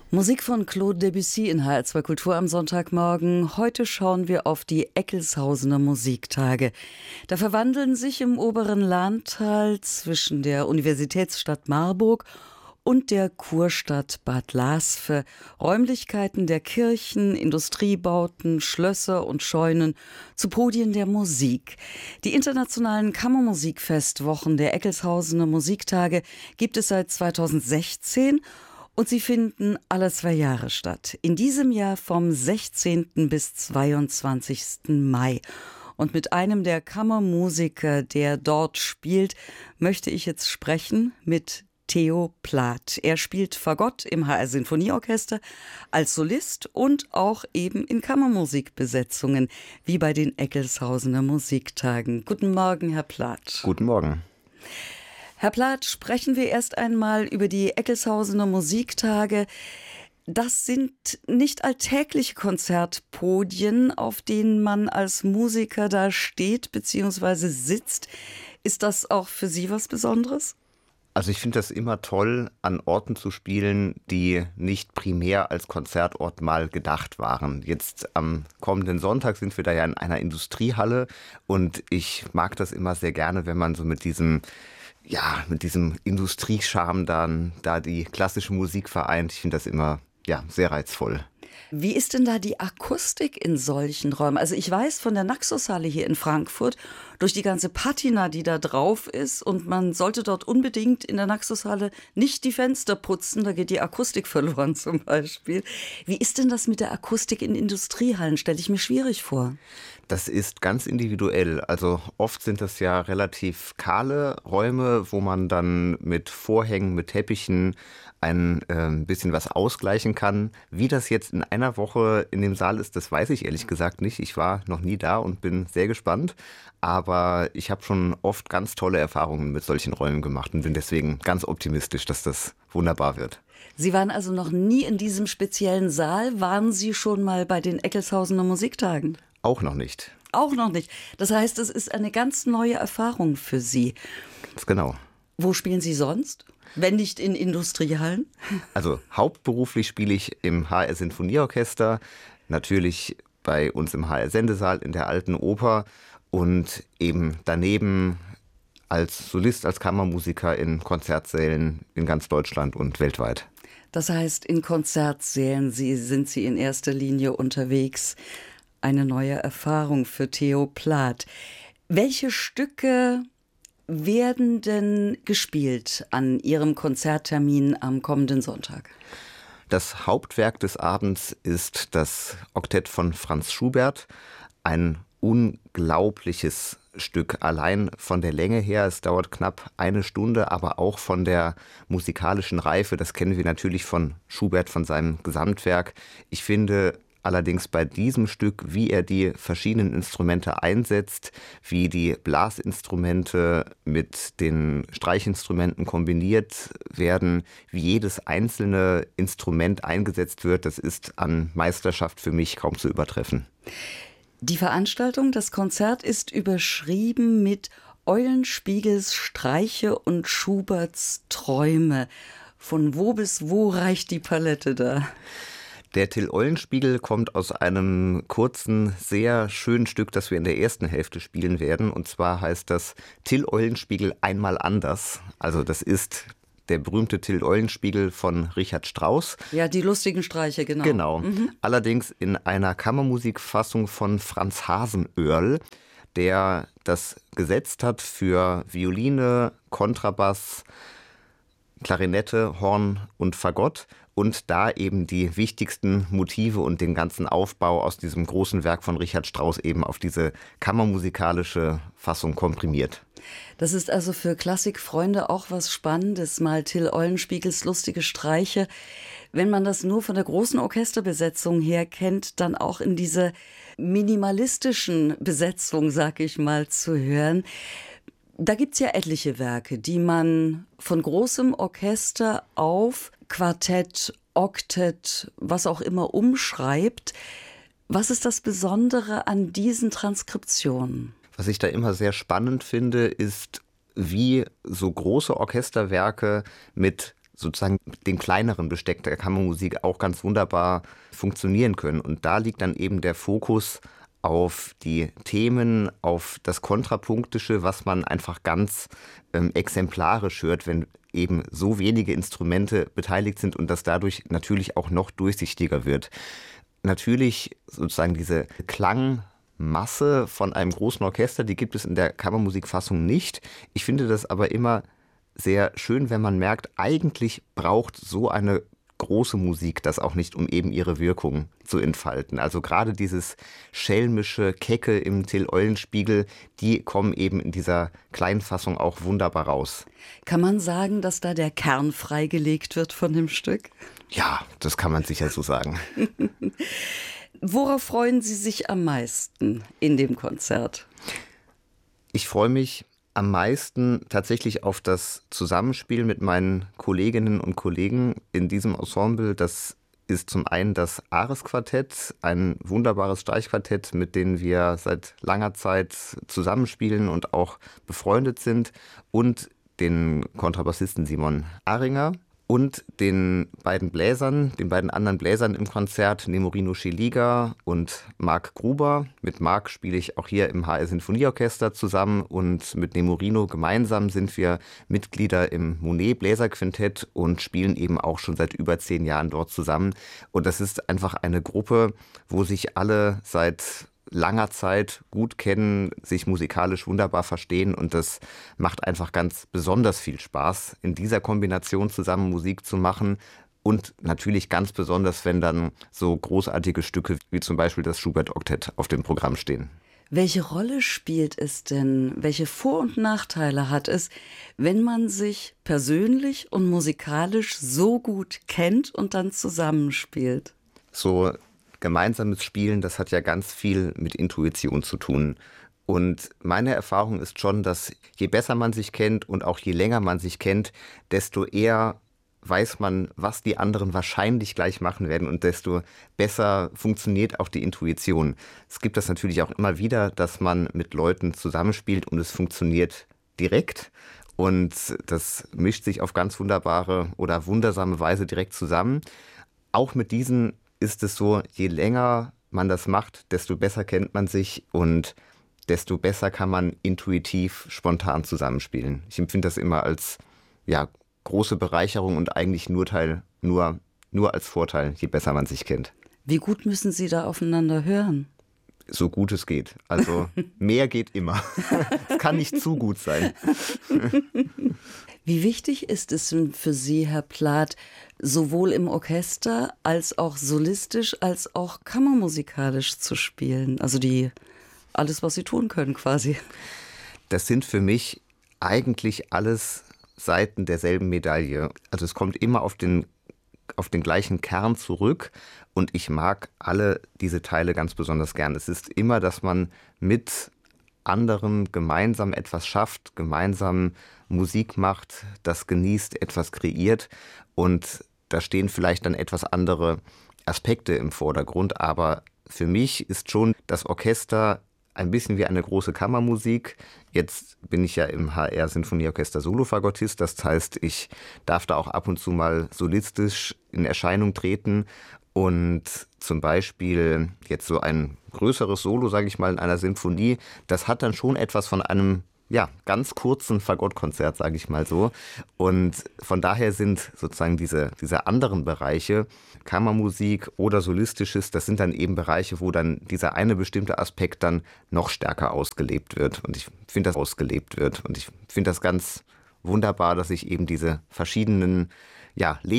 Musik von Claude Debussy in HR2 Kultur am Sonntagmorgen. Heute schauen wir auf die Eckelshausener Musiktage. Da verwandeln sich im oberen Lahntal zwischen der Universitätsstadt Marburg und der Kurstadt Bad Lasve Räumlichkeiten der Kirchen, Industriebauten, Schlösser und Scheunen zu Podien der Musik. Die internationalen Kammermusikfestwochen der Eckelshausener Musiktage gibt es seit 2016 und sie finden alle 2 Jahre statt. In diesem Jahr vom 16. bis 22. Mai. Und mit einem der Kammermusiker, der dort spielt, möchte ich jetzt sprechen mit Theo Plath. Er spielt Fagott im HR Sinfonieorchester als Solist und auch eben in Kammermusikbesetzungen, wie bei den Eckelshausener Musiktagen. Guten Morgen, Herr Plath. Guten Morgen. Herr Plath, sprechen wir erst einmal über die Eckelshausener Musiktage. Das sind nicht alltägliche Konzertpodien, auf denen man als Musiker da steht bzw. sitzt. Ist das auch für Sie was Besonderes? Also ich finde das immer toll, an Orten zu spielen, die nicht primär als Konzertort mal gedacht waren. Jetzt am kommenden Sonntag sind wir da ja in einer Industriehalle und ich mag das immer sehr gerne, wenn man so mit diesem Industriescharme dann da die klassische Musik vereint. Ich finde das immer sehr reizvoll. Wie ist denn da die Akustik in solchen Räumen? Also ich weiß von der Naxos-Halle hier in Frankfurt, durch die ganze Patina, die da drauf ist, und man sollte dort unbedingt in der Naxos-Halle nicht die Fenster putzen, da geht die Akustik verloren zum Beispiel. Wie ist denn das mit der Akustik in Industriehallen? Stelle ich mir schwierig vor. Das ist ganz individuell. Also oft sind das ja relativ kahle Räume, wo man dann mit Vorhängen, mit Teppichen ein bisschen was ausgleichen kann. Wie das jetzt in einer Woche in dem Saal ist, das weiß ich ehrlich gesagt nicht. Ich war noch nie da und bin sehr gespannt. Aber ich habe schon oft ganz tolle Erfahrungen mit solchen Räumen gemacht und bin deswegen ganz optimistisch, dass das wunderbar wird. Sie waren also noch nie in diesem speziellen Saal. Waren Sie schon mal bei den Eckelshausener Musiktagen? Auch noch nicht. Auch noch nicht. Das heißt, es ist eine ganz neue Erfahrung für Sie. Ganz genau. Wo spielen Sie sonst? Wenn nicht in Industriehallen? Also hauptberuflich spiele ich im HR Sinfonieorchester, natürlich bei uns im HR Sendesaal in der Alten Oper und eben daneben als Solist, als Kammermusiker in Konzertsälen in ganz Deutschland und weltweit. Das heißt, in Konzertsälen sind Sie in erster Linie unterwegs. Eine neue Erfahrung für Theo Plath. Welche Stücke werden denn gespielt an Ihrem Konzerttermin am kommenden Sonntag? Das Hauptwerk des Abends ist das Oktett von Franz Schubert. Ein unglaubliches Stück, allein von der Länge her. Es dauert knapp 1 Stunde, aber auch von der musikalischen Reife. Das kennen wir natürlich von Schubert, von seinem Gesamtwerk. Ich finde allerdings bei diesem Stück, wie er die verschiedenen Instrumente einsetzt, wie die Blasinstrumente mit den Streichinstrumenten kombiniert werden, wie jedes einzelne Instrument eingesetzt wird, das ist an Meisterschaft für mich kaum zu übertreffen. Die Veranstaltung, das Konzert ist überschrieben mit Eulenspiegels Streiche und Schuberts Träume. Von wo bis wo reicht die Palette da? Der Till-Eulenspiegel kommt aus einem kurzen, sehr schönen Stück, das wir in der ersten Hälfte spielen werden. Und zwar heißt das Till-Eulenspiegel einmal anders. Also das ist der berühmte Till-Eulenspiegel von Richard Strauss. Ja, die lustigen Streiche, genau. Genau. Allerdings in einer Kammermusikfassung von Franz Hasenöhrl, der das gesetzt hat für Violine, Kontrabass, Klarinette, Horn und Fagott und da eben die wichtigsten Motive und den ganzen Aufbau aus diesem großen Werk von Richard Strauss eben auf diese kammermusikalische Fassung komprimiert. Das ist also für Klassikfreunde auch was Spannendes, mal Till Eulenspiegels lustige Streiche. Wenn man das nur von der großen Orchesterbesetzung her kennt, dann auch in dieser minimalistischen Besetzung, sag ich mal, zu hören. Da gibt's ja etliche Werke, die man von großem Orchester auf Quartett, Oktett, was auch immer umschreibt. Was ist das Besondere an diesen Transkriptionen? Was ich da immer sehr spannend finde, ist, wie so große Orchesterwerke mit sozusagen mit dem kleineren Besteck der Kammermusik auch ganz wunderbar funktionieren können. Und da liegt dann eben der Fokus auf die Themen, auf das Kontrapunktische, was man einfach ganz exemplarisch hört, wenn eben so wenige Instrumente beteiligt sind und das dadurch natürlich auch noch durchsichtiger wird. Natürlich sozusagen diese Klangmasse von einem großen Orchester, die gibt es in der Kammermusikfassung nicht. Ich finde das aber immer sehr schön, wenn man merkt, eigentlich braucht so eine große Musik das auch nicht, um eben ihre Wirkung zu entfalten. Also gerade dieses schelmische, kecke im Till-Eulenspiegel, die kommen eben in dieser kleinen Fassung auch wunderbar raus. Kann man sagen, dass da der Kern freigelegt wird von dem Stück? Ja, das kann man sicher so sagen. Worauf freuen Sie sich am meisten in dem Konzert? Ich freue mich am meisten tatsächlich auf das Zusammenspiel mit meinen Kolleginnen und Kollegen in diesem Ensemble. Das ist zum einen das Ares-Quartett, ein wunderbares Streichquartett, mit dem wir seit langer Zeit zusammenspielen und auch befreundet sind, und den Kontrabassisten Simon Aringer und den beiden anderen Bläsern im Konzert, Nemorino Scheliga und Marc Gruber. Mit Marc spiele ich auch hier im HR Sinfonieorchester zusammen und mit Nemorino gemeinsam sind wir Mitglieder im Monet Bläserquintett und spielen eben auch schon seit über 10 Jahren dort zusammen. Und das ist einfach eine Gruppe, wo sich alle seit langer Zeit gut kennen, sich musikalisch wunderbar verstehen, und das macht einfach ganz besonders viel Spaß, in dieser Kombination zusammen Musik zu machen, und natürlich ganz besonders, wenn dann so großartige Stücke wie zum Beispiel das Schubert-Oktett auf dem Programm stehen. Welche Rolle spielt es denn, welche Vor- und Nachteile hat es, wenn man sich persönlich und musikalisch so gut kennt und dann zusammenspielt? So gemeinsames Spielen, das hat ja ganz viel mit Intuition zu tun. Und meine Erfahrung ist schon, dass je besser man sich kennt und auch je länger man sich kennt, desto eher weiß man, was die anderen wahrscheinlich gleich machen werden, und desto besser funktioniert auch die Intuition. Es gibt das natürlich auch immer wieder, dass man mit Leuten zusammenspielt und es funktioniert direkt. Und das mischt sich auf ganz wunderbare oder wundersame Weise direkt zusammen. Auch mit diesen ist es so, je länger man das macht, desto besser kennt man sich und desto besser kann man intuitiv, spontan zusammenspielen. Ich empfinde das immer als große Bereicherung und eigentlich nur als Vorteil, je besser man sich kennt. Wie gut müssen Sie da aufeinander hören? So gut es geht. Also mehr geht immer. Es kann nicht zu gut sein. Wie wichtig ist es denn für Sie, Herr Plath, sowohl im Orchester als auch solistisch als auch kammermusikalisch zu spielen? Also alles, was Sie tun können quasi. Das sind für mich eigentlich alles Seiten derselben Medaille. Also es kommt immer auf den gleichen Kern zurück, und ich mag alle diese Teile ganz besonders gern. Es ist immer, dass man mit anderen gemeinsam etwas schafft, gemeinsam Musik macht, das genießt, etwas kreiert, und da stehen vielleicht dann etwas andere Aspekte im Vordergrund, aber für mich ist schon das Orchester ein bisschen wie eine große Kammermusik. Jetzt bin ich ja im HR Sinfonieorchester Solofagottist, das heißt, ich darf da auch ab und zu mal solistisch in Erscheinung treten, und zum Beispiel jetzt so ein größeres Solo, sage ich mal, in einer Sinfonie, das hat dann schon etwas von einem ganz kurzen Fagottkonzert, sage ich mal so. Und von daher sind sozusagen diese anderen Bereiche, Kammermusik oder Solistisches, das sind dann eben Bereiche, wo dann dieser eine bestimmte Aspekt dann noch stärker ausgelebt wird. Und ich finde das ganz wunderbar, dass ich eben diese verschiedenen